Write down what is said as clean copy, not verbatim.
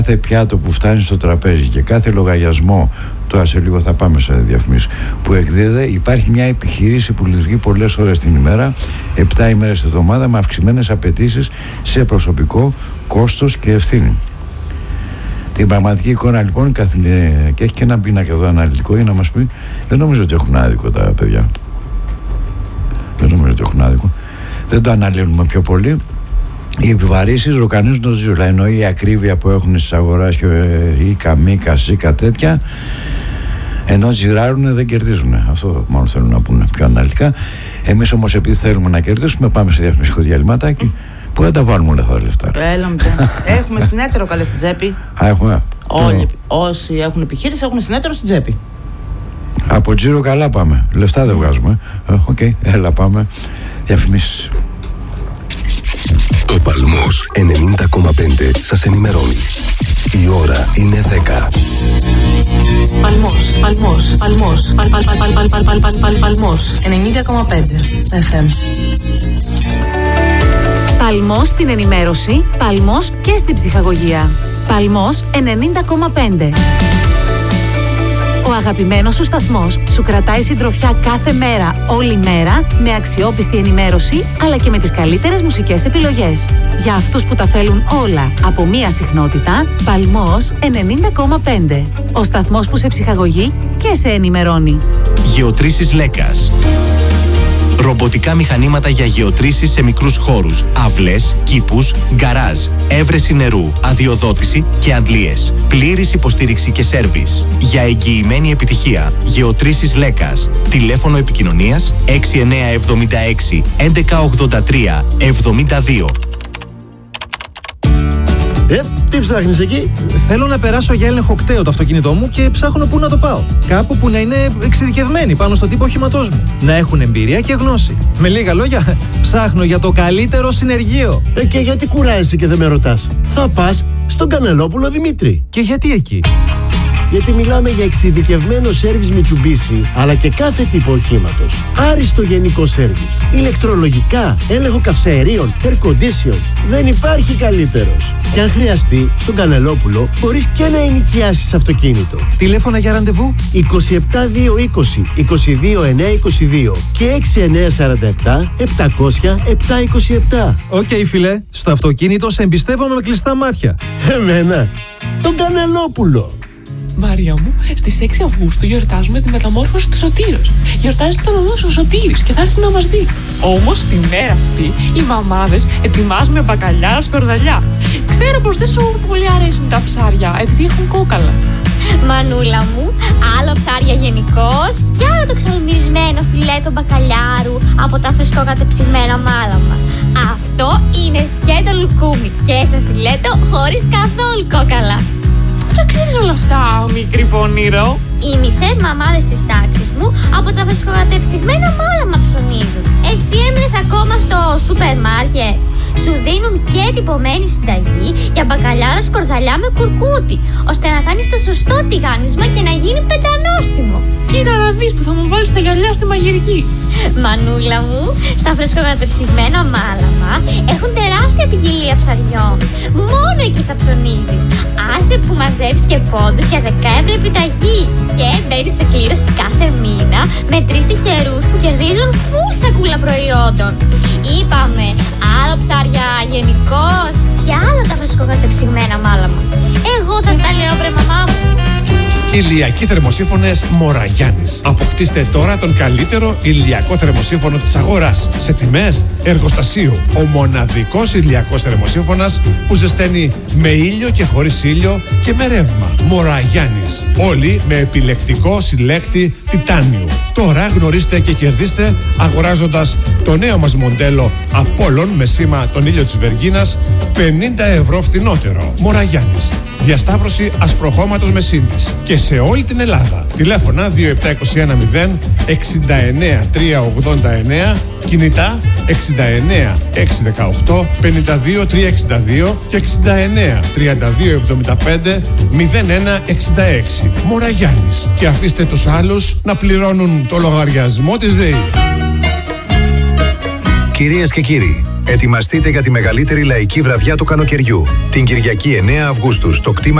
Κάθε πιάτο που φτάνει στο τραπέζι και κάθε λογαριασμό, τώρα σε λίγο θα πάμε σε διαφημίσεις, που εκδίδεται, υπάρχει μια επιχείρηση που λειτουργεί πολλές ώρες την ημέρα, 7 ημέρες τη εβδομάδα, με αυξημένες απαιτήσεις σε προσωπικό, κόστος και ευθύνη. Την πραγματική εικόνα λοιπόν και έχει και ένα πίνακα εδώ αναλυτικό για να μας πει. Δεν νομίζω ότι έχουν άδικο τα παιδιά. Δεν νομίζω ότι έχουν άδικο. Δεν το αναλύουμε πιο πολύ. Οι επιβαρύσεις ροκανίζουν το ζύρο. Ενώ η ακρίβεια που έχουν στις αγοράς και η καμίκα, σίκα τέτοια, ενώ ζυράρουν δεν κερδίζουν. Αυτό μάλλον θέλουν να πούνε πιο αναλυτικά. Εμείς όμως επειδή θέλουμε να κερδίσουμε, πάμε σε διαφημιστικό διαλυματάκι. Πού θα τα βάλουμε όλα αυτά τα λεφτά? Έλα μου. Έχουμε συνέτερο καλέ στην τσέπη. Α, έχουμε. Όλοι όσοι έχουν επιχείρηση έχουν συνέτερο στην τσέπη. Από τζίρο καλά πάμε. Λεφτά δεν βγάζουμε. Οκ, έλα πάμε. Διαφημίσεις. Ο Παλμός 90,5 σας ενημερώνει. Η ώρα είναι 10. Παλμός 90,5 στα FM. Παλμός στην ενημέρωση, Παλμός και στην ψυχαγωγία. Παλμός 90,5. Ο αγαπημένος σου σταθμός σου κρατάει συντροφιά κάθε μέρα, όλη μέρα, με αξιόπιστη ενημέρωση, αλλά και με τις καλύτερες μουσικές επιλογές. Για αυτούς που τα θέλουν όλα από μία συχνότητα, Παλμός 90,5. Ο σταθμός που σε ψυχαγωγεί και σε ενημερώνει. Γεωτρήσεις Λέκας. Ρομποτικά μηχανήματα για γεωτρήσεις σε μικρούς χώρους, αυλές, κήπους, γκαράζ, έβρεση νερού, αδειοδότηση και αντλίες. Πλήρης υποστήριξη και σέρβις. Για εγγυημένη επιτυχία, Γεωτρήσεις Λέκας. Τηλέφωνο επικοινωνίας 6976 1183 72. Τι ψάχνεις εκεί? Θέλω να περάσω για έλεγχο κταίο το αυτοκίνητό μου και ψάχνω πού να το πάω. Κάπου που να είναι εξειδικευμένοι πάνω στο τύπο οχήματός μου. Να έχουν εμπειρία και γνώση. Με λίγα λόγια, ψάχνω για το καλύτερο συνεργείο. Και γιατί κουράζεσαι και δεν με ρωτάς? Θα πας στον Κανελόπουλο Δημήτρη. Και γιατί εκεί? Γιατί μιλάμε για εξειδικευμένο σέρβις Mitsubishi, αλλά και κάθε τύπο οχήματος. Άριστο γενικό σέρβις, ηλεκτρολογικά, έλεγχο καυσαερίων, air condition. Δεν υπάρχει καλύτερος. Και αν χρειαστεί, στον Κανελόπουλο μπορείς και να ενοικιάσεις αυτοκίνητο. Τηλέφωνα για ραντεβού 27220 22922 και 6947 700 727. Οκ, φίλε, στο αυτοκίνητο σε εμπιστεύομαι με κλειστά μάτια. Εμένα, τον Κανελόπουλο. Μάρια μου, στις 6 Αυγούστου γιορτάζουμε τη μεταμόρφωση του Σωτήρος. Γιορτάζει τον ονός ο Σωτήρης και θα έρθει να μας δει. Όμως τη μέρα αυτή οι μαμάδες ετοιμάζουμε μπακαλιά σκορδαλιά. Ξέρω πως δεν σου πολύ αρέσουν τα ψάρια επειδή έχουν κόκαλα. Μανούλα μου, άλλο ψάρια γενικώς και άλλο το ξαλμυρισμένο φιλέτο μπακαλιάρου από τα φρεσκοκατεψυγμένα μάλαμα. Αυτό είναι σκέτο λουκούμι και σε φιλέτο χωρίς καθόλου κόκαλα. Πού τα ξέρεις όλα αυτά, μικρή πονήρο? Οι μισές μαμάδες της τάξης μου από τα φρεσκοκατεψυγμένα μάλαμα ψωνίζουν. Εσύ έμεινες ακόμα στο σούπερ μάρκετ? Σου δίνουν και τυπωμένη συνταγή για μπακαλιάρο σκορδαλιά με κουρκούτι, ώστε να κάνεις το σωστό τηγάνισμα και να γίνει πεντανόστιμο. Κοίτα να δεις που θα μου βάλεις τα γυαλιά στη μαγειρική. Μανούλα μου, στα φρεσκοκατεψυγμένα μάλαμα έχουν τεράστια ποικιλία ψαριών. Μόνο εκεί θα ψωνίζεις. Άσε που μαζεύεις και πόντους για 10€ επιταγή. Και μπαίνεις σε κλήρωση κάθε μήνα με 3 τυχερούς που κερδίζουν full σακούλα προϊόντων. Είπαμε, άλλο ψάρια γενικώς και άλλο τα φρεσκοκατεψυγμένα μάλαμα. Εγώ θα στα λέω, βρε μαμά μου. Ηλιακοί θερμοσύφωνες Μοραγιάννης. Αποκτήστε τώρα τον καλύτερο ηλιακό θερμοσύφωνο της αγοράς σε τιμές εργοστασίου. Ο μοναδικός ηλιακός θερμοσύφωνας που ζεσταίνει με ήλιο και χωρίς ήλιο και με ρεύμα. Μοραγιάννης. Όλοι με επιλεκτικό συλλέκτη τιτάνιου. Τώρα γνωρίστε και κερδίστε αγοράζοντας το νέο μας μοντέλο Απόλλων με σήμα τον ήλιο της Βεργίνας 50€ φθηνότερο. Μοραγιάννης. Διασταύρωση ασπροχώματος με σύμβης και σε όλη την Ελλάδα. Τηλέφωνα 27210 69 389, κινητά 69 618 52 362 και 69 32 75 0166. Μοραγιάννης. Και αφήστε τους άλλους να πληρώνουν το λογαριασμό της ΔΕΗ. Κυρίες και κύριοι, Ετοιμαστείτε για τη μεγαλύτερη λαϊκή βραδιά του καλοκαιριού. Την Κυριακή 9 Αυγούστου στο κτήμα